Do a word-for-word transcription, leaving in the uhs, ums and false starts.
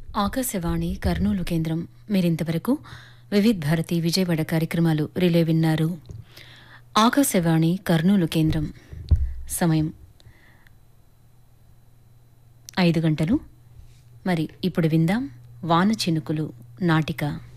ఆకాశవాణి కర్నూలు కేంద్రం. మీరింతవరకు వివిధ్ భారతి విజయవాడ కార్యక్రమాలు రిలే విన్నారు. ఆకాశవాణి కర్నూలు కేంద్రం. సమయం ఐదు గంటలు. మరి ఇప్పుడు విందాం వాన చినుకులు నాటిక.